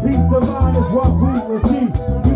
Peace of mind is what we will keep.